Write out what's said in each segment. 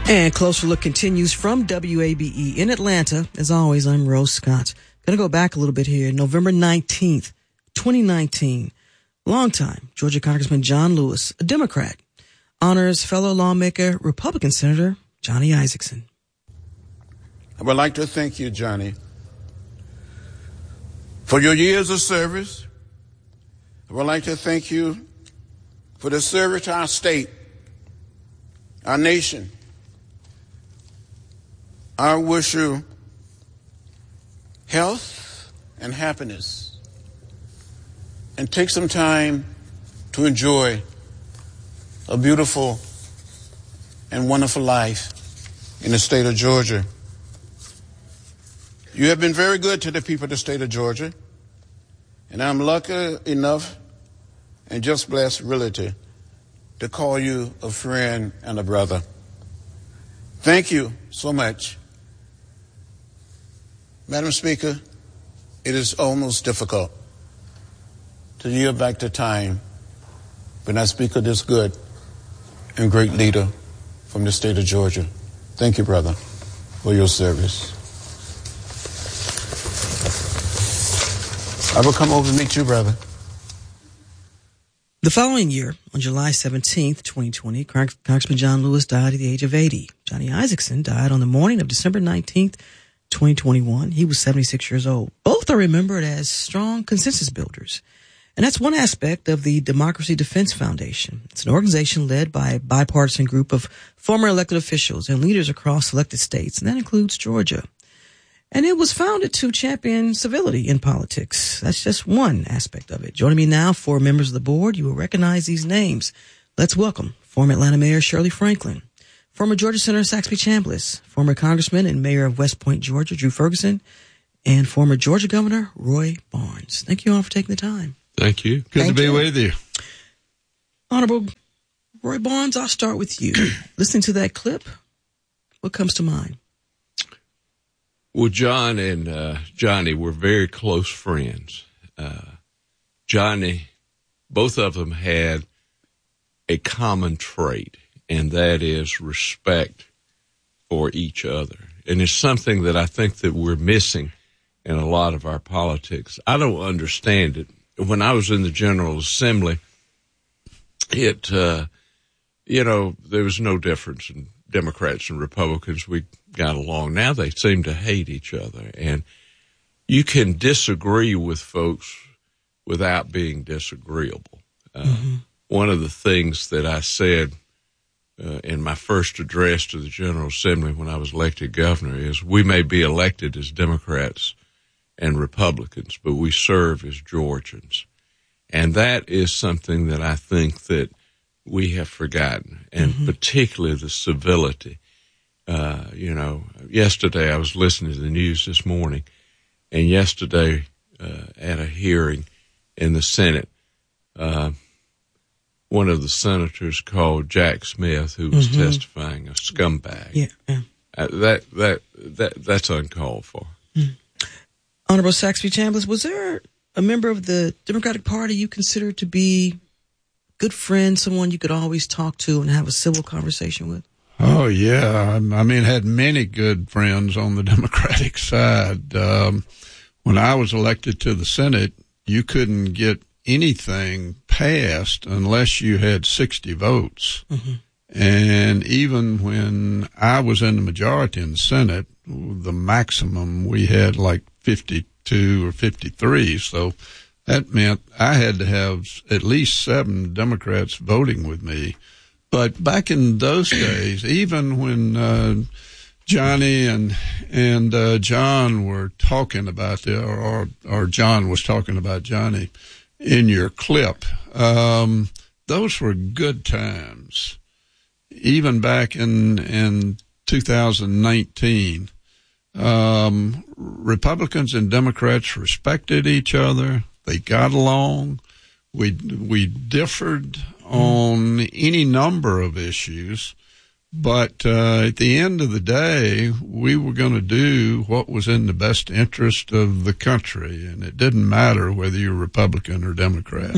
And Closer Look continues from WABE in Atlanta. As always, I'm Rose Scott. Going to go back a little bit here. November 19th, 2019. Longtime Georgia Congressman John Lewis, a Democrat, honors fellow lawmaker, Republican Senator Johnny Isakson. I would like to thank you, Johnny, for your years of service. I would like to thank you for the service to our state, our nation. I wish you health and happiness, and take some time to enjoy a beautiful and wonderful life in the state of Georgia. You have been very good to the people of the state of Georgia, and I'm lucky enough and just blessed really to call you a friend and a brother. Thank you so much. Madam Speaker, it is almost difficult to yield back the time when I speak of this good and great leader from the state of Georgia. Thank you, brother, for your service. I will come over and meet you, brother. The following year, on July 17th, 2020, Congressman John Lewis died at the age of 80. Johnny Isakson died on the morning of December 19th, 2021. He was 76 years old. Both are remembered as strong consensus builders. And that's one aspect of the Democracy Defense Foundation. It's an organization led by a bipartisan group of former elected officials and leaders across selected states, and that includes Georgia. And it was founded to champion civility in politics. That's just one aspect of it. Joining me now, 4 members of the board. You will recognize these names. Let's welcome former Atlanta Mayor Shirley Franklin, former Georgia Senator Saxby Chambliss, former Congressman and Mayor of West Point, Georgia, Drew Ferguson, and former Georgia Governor Roy Barnes. Thank you all for taking the time. Thank you. Good to be with you. Honorable Roy Barnes, I'll start with you. Listening to that clip, what comes to mind? Well, John and Johnny were very close friends. Johnny, both of them had a common trait, and that is respect for each other. And it's something that I think that we're missing in a lot of our politics. I don't understand it. When I was in the General Assembly, there was no difference in Democrats and Republicans. We got along. Now they seem to hate each other. And you can disagree with folks without being disagreeable. One of the things that I said in my first address to the General Assembly when I was elected governor is we may be elected as Democrats and Republicans, but we serve as Georgians. And that is something that I think that we have forgotten, and particularly the civility. Yesterday I was listening to the news this morning, and yesterday at a hearing in the Senate, one of the senators called Jack Smith, who was testifying, a scumbag. That's uncalled for. Honorable Saxby Chambliss, was there a member of the Democratic Party you considered to be good friend, someone you could always talk to and have a civil conversation with? Oh, yeah. I mean, had many good friends on the Democratic side. When I was elected to the Senate, you couldn't get anything passed unless you had 60 votes. And even when I was in the majority in the Senate, the maximum we had like 52 or 53. So that meant I had to have at least 7 Democrats voting with me. But back in those days, even when Johnny and John were talking about or John was talking about Johnny in your clip, those were good times. Even back in 2019, Republicans and Democrats respected each other. They got along. We differed on any number of issues, but at the end of the day, we were going to do what was in the best interest of the country, and it didn't matter whether you're Republican or Democrat.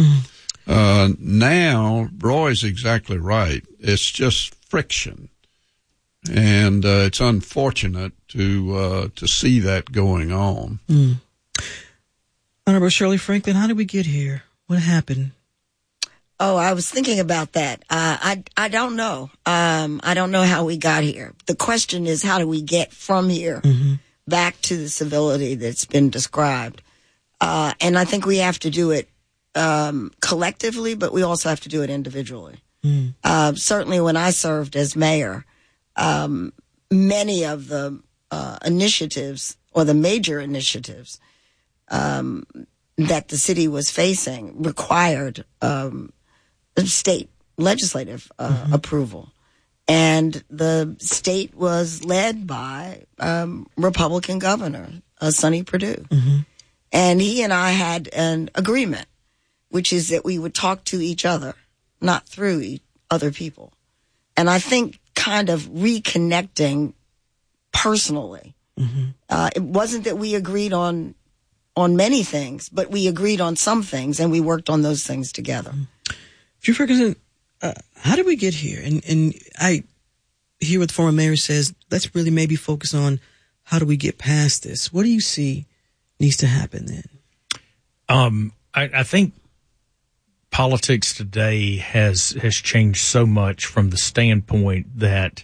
Now, Roy's exactly right. It's just friction. And it's unfortunate to see that going on. Honorable Shirley Franklin, how did we get here? What happened? Oh, I was thinking about that. I don't know. I don't know how we got here. The question is, how do we get from here back to the civility that's been described? And I think we have to do it collectively, but we also have to do it individually. Certainly when I served as mayor, many of the initiatives or the major initiatives that the city was facing required state legislative approval. And the state was led by Republican governor, Sonny Perdue. And he and I had an agreement, which is that we would talk to each other, not through other people. And I think kind of reconnecting personally. It wasn't that we agreed on many things, but we agreed on some things, and we worked on those things together. Drew Ferguson, how did we get here? And I hear what the former mayor says, let's really maybe focus on how do we get past this? What do you see needs to happen then? I think politics today has changed so much from the standpoint that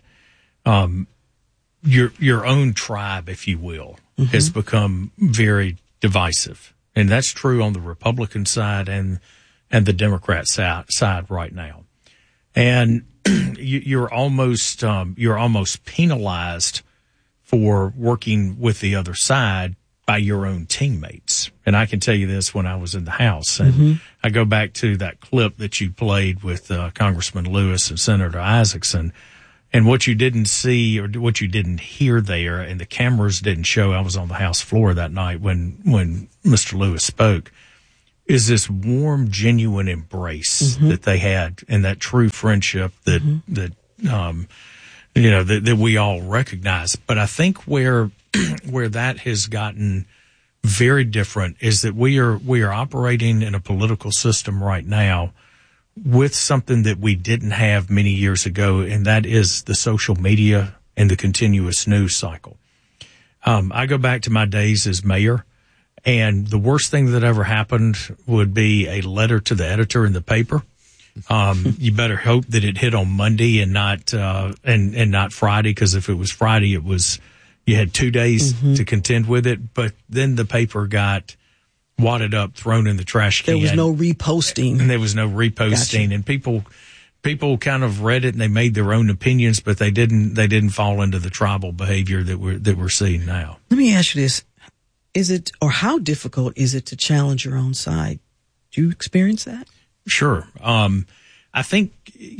your own tribe, if you will, has become very divisive. And that's true on the Republican side and the Democrat side right now. And you're almost penalized for working with the other side by your own teammates. And I can tell you this, when I was in the House, and I go back to that clip that you played with Congressman Lewis and Senator Isaacson, and what you didn't see or what you didn't hear there, and the cameras didn't show, I was on the House floor that night when Mr. Lewis spoke, is this warm, genuine embrace that they had, and that true friendship that we all recognize. But I think where that has gotten very different is that we are operating in a political system right now with something that we didn't have many years ago, and that is the social media and the continuous news cycle. I go back to my days as mayor, and the worst thing that ever happened would be a letter to the editor in the paper. You better hope that it hit on Monday and not Friday, because if it was Friday, you had 2 days to contend with it. But then the paper got wadded up, thrown in the trash can. There was no reposting. And there was no reposting. Gotcha. And people kind of read it and they made their own opinions, but they didn't fall into the tribal behavior that we're seeing now. Let me ask you this. Is it, or how difficult is it to challenge your own side? Do you experience that? Sure. I think,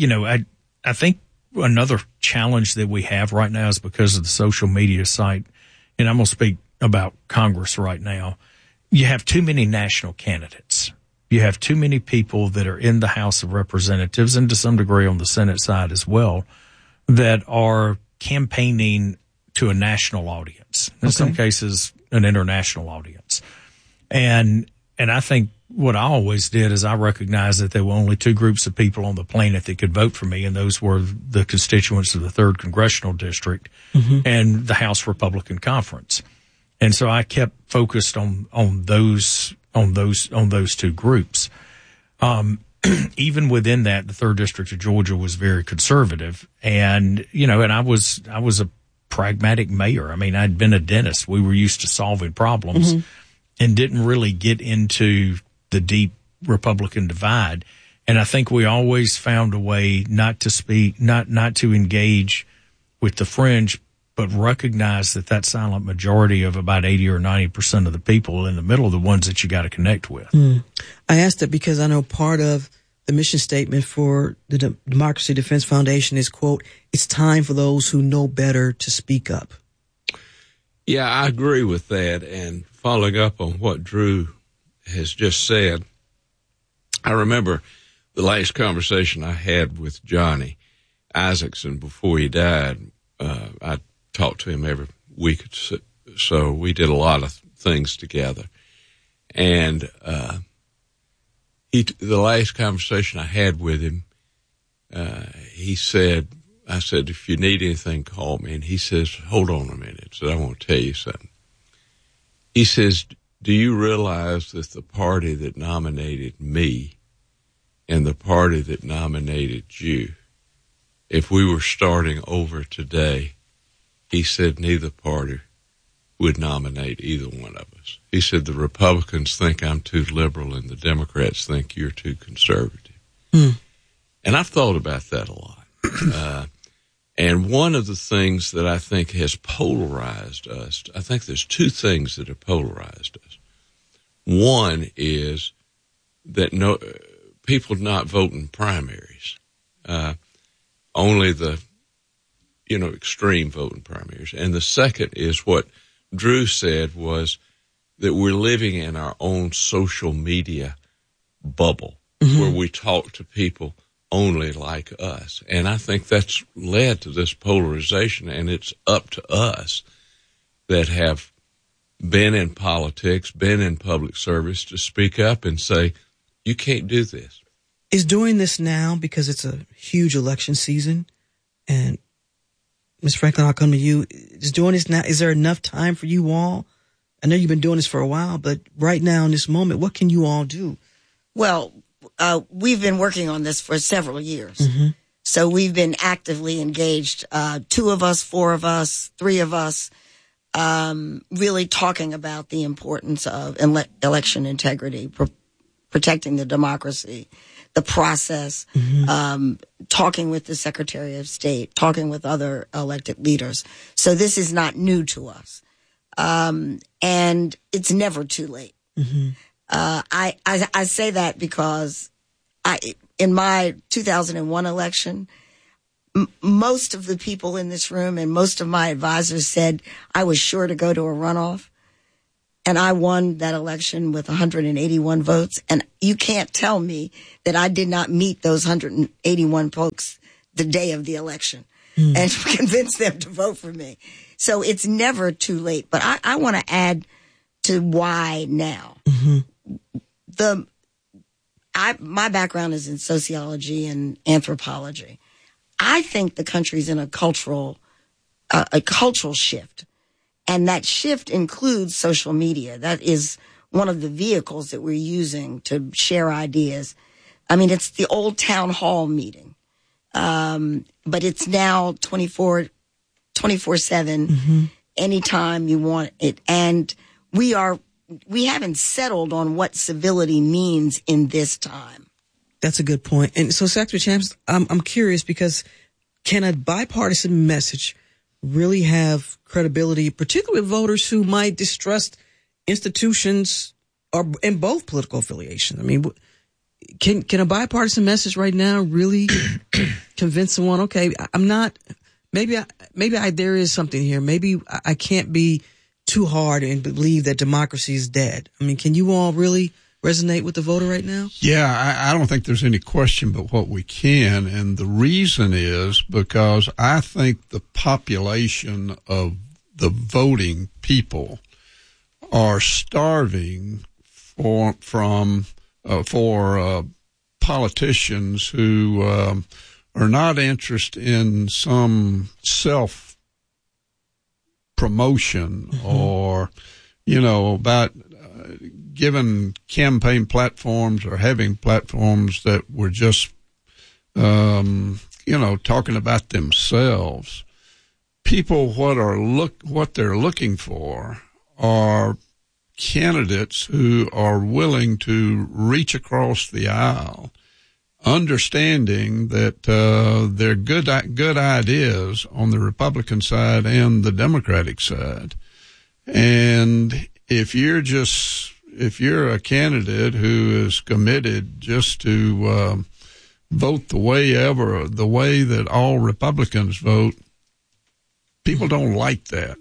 I think another challenge that we have right now is because of the social media site, and I'm going to speak about Congress right now. You have too many national candidates. You have too many people that are in the House of Representatives, and to some degree on the Senate side as well, that are campaigning to a national audience. In some cases, an international audience. And I think what I always did is I recognized that there were only two groups of people on the planet that could vote for me, and those were the constituents of the 3rd Congressional District and the House Republican Conference. And so I kept focused on those two groups. Even within that, the 3rd District of Georgia was very conservative, and I was a pragmatic mayor. I mean, I'd been a dentist. We were used to solving problems and didn't really get into the deep Republican divide. And I think we always found a way not to speak, not to engage with the fringe, but recognize that silent majority of about 80 or 90% of the people in the middle are the ones that you got to connect with. I asked that because I know part of the mission statement for the Democracy Defense Foundation is, quote, it's time for those who know better to speak up. Yeah, I agree with that. And following up on what Drew has just said, I remember the last conversation I had with Johnny Isaacson before he died. I talked to him every week, so we did a lot of things together. And the last conversation I had with him, he said, I said, if you need anything, call me. And he says, hold on a minute. I said, I want to tell you something. He says, do you realize that the party that nominated me and the party that nominated you, if we were starting over today, he said neither party would nominate either one of us. He said the Republicans think I'm too liberal and the Democrats think you're too conservative. And I've thought about that a lot. And one of the things that I think has polarized us, I think there's two things that have polarized us. One is that people not voting primaries, only the, extreme voting primaries. And the second is what Drew said, was that we're living in our own social media bubble where we talk to people only like us. And I think that's led to this polarization, and it's up to us that have been in politics, been in public service, to speak up and say, you can't do this. Is doing this now because it's a huge election season? And Ms. Franklin, I'll come to you. Is doing this now, is there enough time for you all? I know you've been doing this for a while, but right now in this moment, what can you all do? Well, we've been working on this for several years. So we've been actively engaged, 2 of us, 4 of us, 3 of us, really talking about the importance of election integrity, protecting the democracy, the process, talking with the Secretary of State, talking with other elected leaders. So this is not new to us. And it's never too late. I say that because in my 2001 election, most of the people in this room and most of my advisors said I was sure to go to a runoff. And I won that election with 181 votes. And you can't tell me that I did not meet those 181 folks the day of the election and convince them to vote for me. So it's never too late. But I want to add to why now. My background is in sociology and anthropology. I think the country's in a cultural shift. And that shift includes social media. That is one of the vehicles that we're using to share ideas. I mean, it's the old town hall meeting. But it's now 24/7, anytime you want it. And we haven't settled on what civility means in this time. That's a good point. And so, Secretary Champs, I'm curious, because can a bipartisan message really have credibility, particularly with voters who might distrust institutions or in both political affiliations? I mean, can a bipartisan message right now really convince someone, okay, there is something here. Maybe I can't be too hard and believe that democracy is dead. I mean, can you all really resonate with the voter right now? Yeah, I don't think there's any question but what we can. And the reason is because I think the population of the voting people are starving for politicians who are not interested in some self-promotion or, about given campaign platforms or having platforms that were just, talking about themselves. People, what they're looking for are candidates who are willing to reach across the aisle, understanding that there are good ideas on the Republican side and the Democratic side. And if you're a candidate who is committed just to vote the way that all Republicans vote, people don't like that.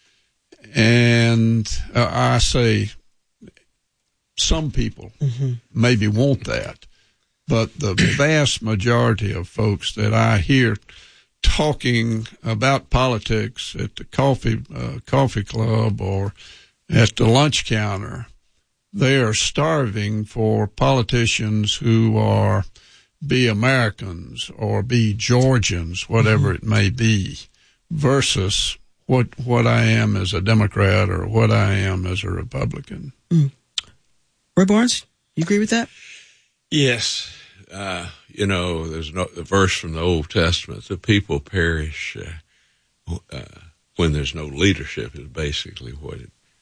And I say some people maybe want that, but the vast majority of folks that I hear talking about politics at the coffee club or at the lunch counter, they are starving for politicians who are be Americans or be Georgians, whatever it may be, versus what I am as a Democrat or what I am as a Republican. Roy Barnes, you agree with that? Yes. There's a verse from the Old Testament, the people perish when there's no leadership is basically what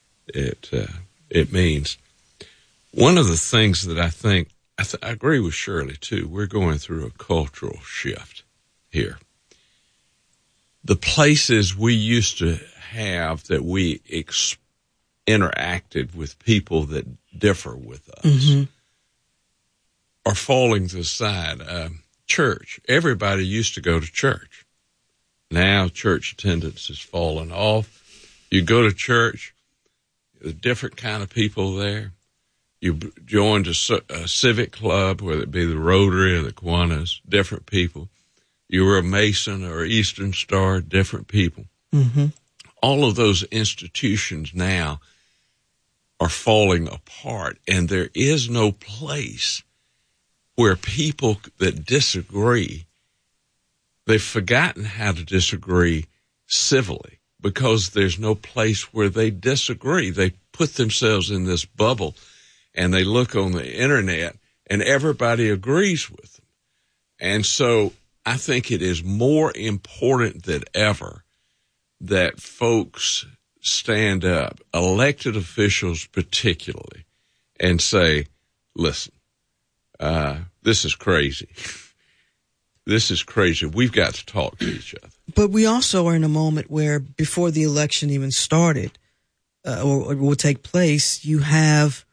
it means. One of the things that I think, I agree with Shirley too, we're going through a cultural shift here. The places we used to have that we interacted with people that differ with us are falling to the side. Church. Everybody used to go to church. Now church attendance has fallen off. You go to church, a different kind of people there. You joined a civic club, whether it be the Rotary or the Kiwanis, different people. You were a Mason or Eastern Star, different people. Mm-hmm. All of those institutions now are falling apart, and there is no place where people that disagree, they've forgotten how to disagree civilly because there's no place where they disagree. They put themselves in this bubble and they look on the internet and everybody agrees with them. And so I think it is more important than ever that folks stand up, elected officials particularly, and say, listen, this is crazy. This is crazy. We've got to talk to each other. But we also are in a moment where before the election even started or will take place, you have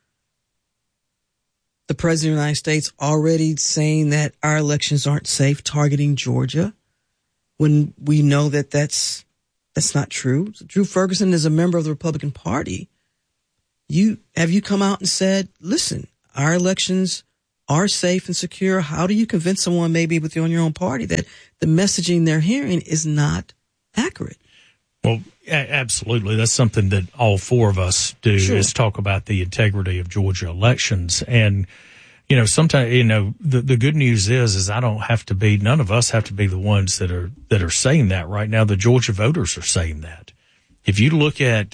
the President of the United States already saying that our elections aren't safe, targeting Georgia, when we know that that's not true. Drew Ferguson is a member of the Republican Party. Have you come out and said, listen, our elections are safe and secure? How do you convince someone maybe within your own party that the messaging they're hearing is not accurate? Well, absolutely. That's something that all four of us do is talk about the integrity of Georgia elections. And, sometimes, the good news is none of us have to be the ones that are saying that right now. The Georgia voters are saying that. If you look at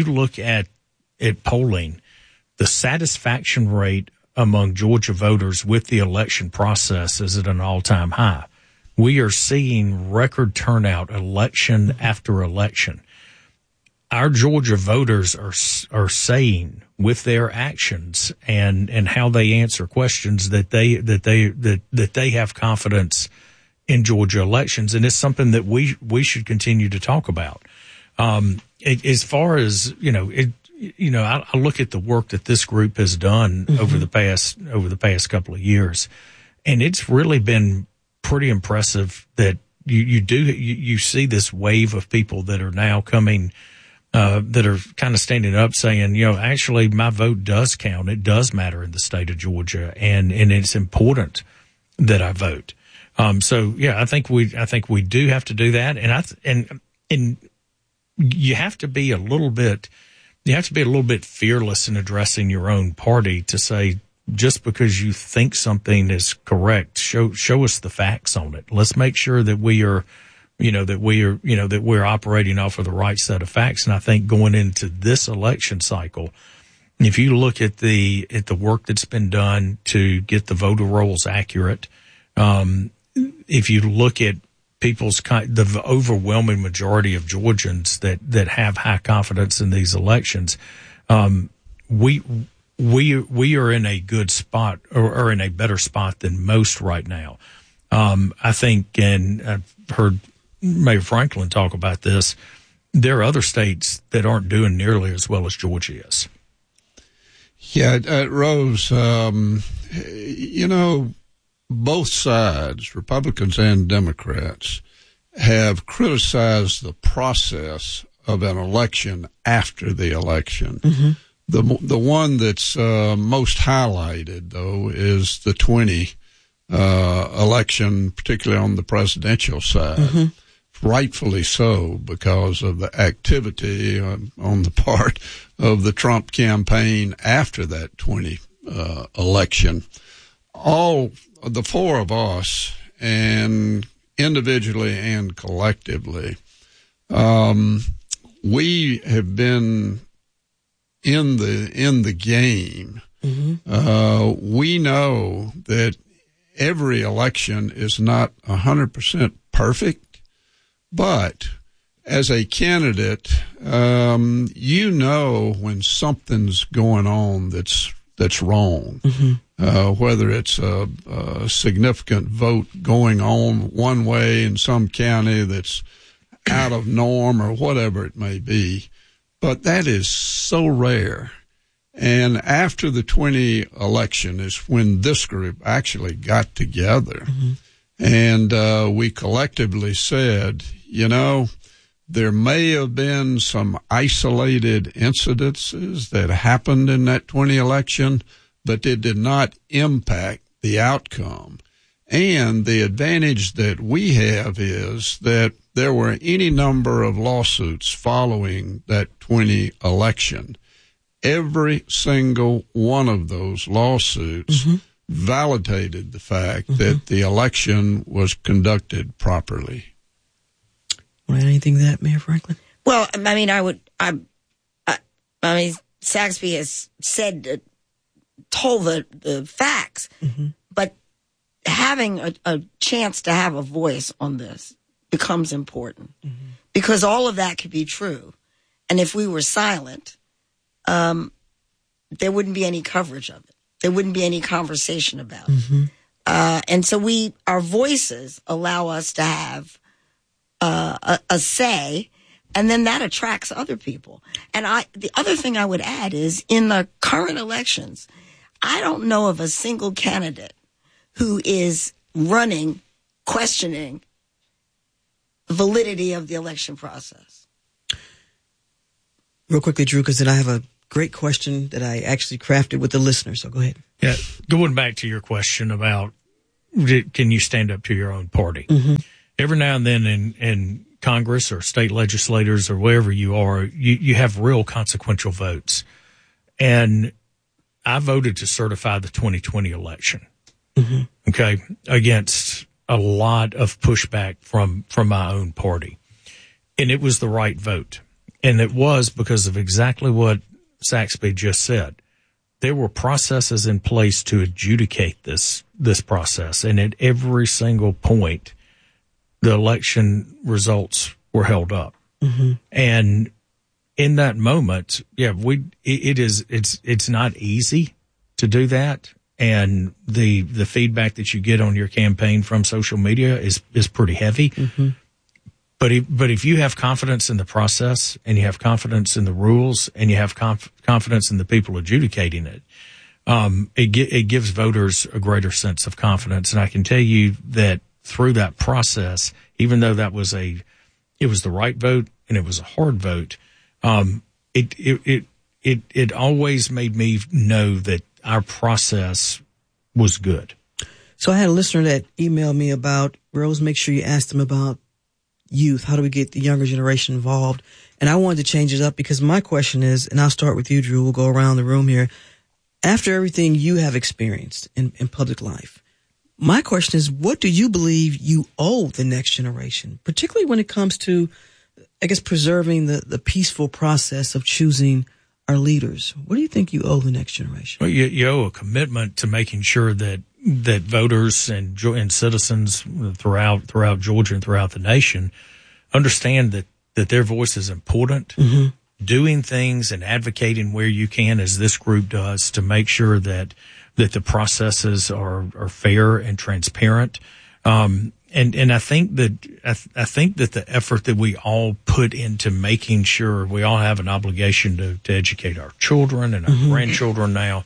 polling, the satisfaction rate among Georgia voters with the election process is at an all-time high. We are seeing record turnout election after election. Our Georgia voters are saying with their actions and how they answer questions that they have confidence in Georgia elections, and it's something that we should continue to talk about. As far as I look at the work that this group has done over the past couple of years, and it's really been pretty impressive that you see this wave of people that are now coming, that are kind of standing up saying, actually my vote does count. It does matter in the state of Georgia, and it's important that I vote. So yeah, I think we do have to do that, and you have to be a little bit fearless in addressing your own party to say, just because you think something is correct, show us the facts on it. Let's make sure that we're operating off of the right set of facts. And I think going into this election cycle, if you look at the work that's been done to get the voter rolls accurate, if you look at the overwhelming majority of Georgians that have high confidence in these elections, we are in a good spot or in a better spot than most right now. I think, and I've heard Mayor Franklin talk about this, there are other states that aren't doing nearly as well as Georgia is. Yeah, Rose, both sides, Republicans and Democrats, have criticized the process of an election after the election. Mm-hmm. The one that's most highlighted, though, is the 20 election, particularly on the presidential side. Mm-hmm. Rightfully so, because of the activity on the part of the Trump campaign after that 20 election. all the four of us, and individually and collectively, we have been in the game. We know that every election is not 100% perfect, but as a candidate, you know when something's going on that's wrong. Whether it's a significant vote going on one way in some county that's out of norm or whatever it may be. But that is so rare. And after the 20 election is when this group actually got together. And we collectively said, you know, there may have been some isolated incidences that happened in that 20 election, but it did not impact the outcome. And the advantage that we have is that there were any number of lawsuits following that 20 election. Every single one of those lawsuits validated the fact that the election was conducted properly. Want to add anything to that, Mayor Franklin? Well, I mean, Saxby has told the facts, but having a chance to have a voice on this becomes important because all of that could be true. And if we were silent, there wouldn't be any coverage of it. There wouldn't be any conversation about it. And so our voices allow us to have a say, and then that attracts other people. And the other thing I would add is in the current elections, I don't know of a single candidate who is running, questioning the validity of the election process. Real quickly, Drew, because then I have a great question that I actually crafted with the listener, so go ahead. Yeah, going back to your question about can you stand up to your own party? Every now and then in Congress or state legislators or wherever you are, you have real consequential votes. And I voted to certify the 2020 election, okay, against a lot of pushback from my own party. And it was the right vote. And it was because of exactly what Saxby just said. There were processes in place to adjudicate this process. And at every single point, the election results were held up. And in that moment, it's not easy to do that. And the feedback that you get on your campaign from social media is pretty heavy. But if you have confidence in the process and you have confidence in the rules and you have confidence in the people adjudicating it, it gives voters a greater sense of confidence. And I can tell you that through that process, even though it was the right vote and it was a hard vote, it always made me know that our process was good. So I had a listener that emailed me about, Rose, make sure you ask them about youth. How do we get the younger generation involved? And I wanted to change it up because my question is, and I'll start with you, Drew, we'll go around the room here. After everything you have experienced in public life, my question is, what do you believe you owe the next generation, particularly when it comes to, I guess, preserving the peaceful process of choosing our leaders? What do you think you owe the next generation? Well, you owe a commitment to making sure that voters and citizens throughout Georgia and throughout the nation understand that their voice is important. Doing things and advocating where you can, as this group does, to make sure that the processes are fair and transparent. And I think that the effort that we all put into making sure we all have an obligation to educate our children and our grandchildren now.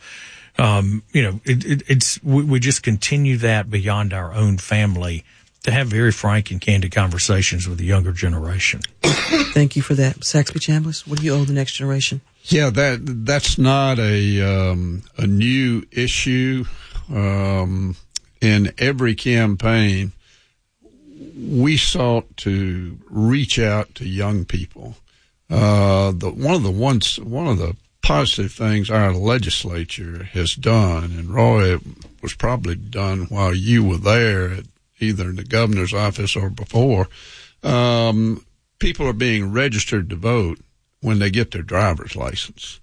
We just continue that beyond our own family to have very frank and candid conversations with the younger generation. Thank you for that. Saxby Chambliss, what do you owe the next generation? Yeah, that's not a new issue. In every campaign, we sought to reach out to young people. One of the positive things our legislature has done, and Roy was probably done while you were there, either in the governor's office or before. People are being registered to vote when they get their driver's license.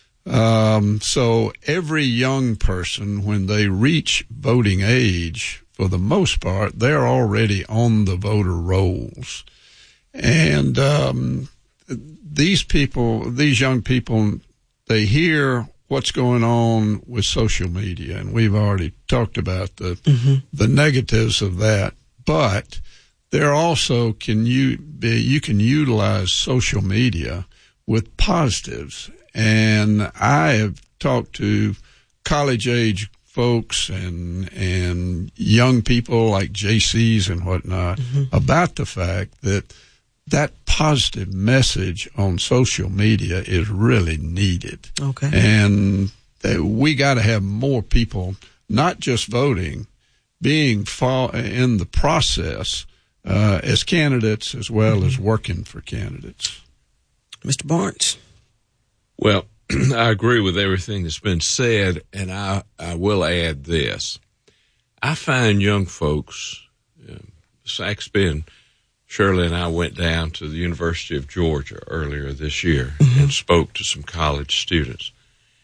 So every young person, when they reach voting age, for the most part, they're already on the voter rolls. And these young people, they hear what's going on with social media, and we've already talked about the negatives of that. But there also you can utilize social media with positives. And I have talked to college-age folks and young people like JCs and whatnot about the fact that positive message on social media is really needed. Okay. And we got to have more people, not just voting, being in the process as candidates as well as working for candidates. Mr. Barnes. Well, I agree with everything that's been said, and I will add this. I find young folks, Saxby and Shirley and I went down to the University of Georgia earlier this year and spoke to some college students.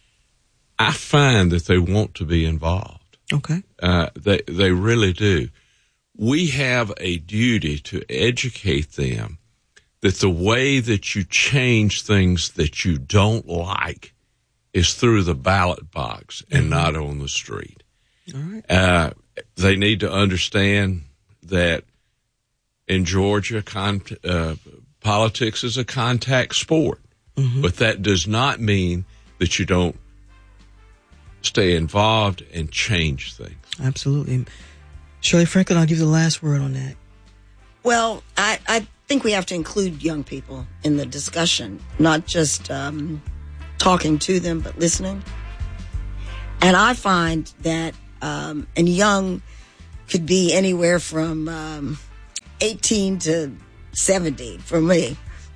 I find that they want to be involved. Okay. They really do. We have a duty to educate them that the way that you change things that you don't like is through the ballot box and not on the street. All right. They need to understand that in Georgia, politics is a contact sport, but that does not mean that you don't stay involved and change things. Absolutely. Shirley Franklin, I'll give you the last word on that. Well, I think we have to include young people in the discussion, not just talking to them, but listening. And I find that, and young could be anywhere from 18 to 70 for me.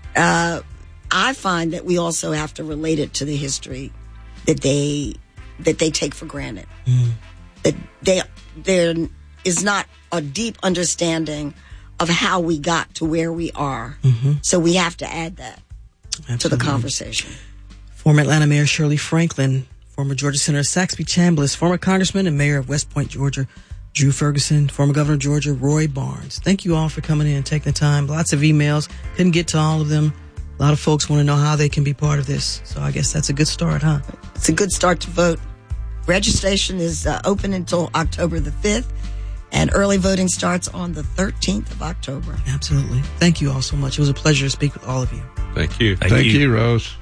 I find that we also have to relate it to the history that they take for granted. That there is not a deep understanding of how we got to where we are. So we have to add that to the conversation. Former Atlanta Mayor Shirley Franklin, former Georgia Senator Saxby Chambliss, former Congressman and Mayor of West Point, Georgia, Drew Ferguson, former Governor of Georgia, Roy Barnes. Thank you all for coming in and taking the time. Lots of emails. Couldn't get to all of them. A lot of folks want to know how they can be part of this. So I guess that's a good start, huh? It's a good start to vote. Registration is open until October the 5th. And early voting starts on the 13th of October. Absolutely. Thank you all so much. It was a pleasure to speak with all of you. Thank you. Thank you, Rose.